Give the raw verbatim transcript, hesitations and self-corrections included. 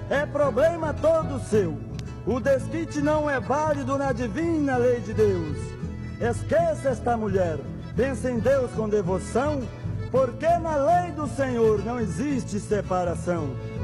é problema todo seu. O desquite não é válido na divina lei de Deus. Esqueça esta mulher, pensa em Deus com devoção, porque na lei do Senhor não existe separação.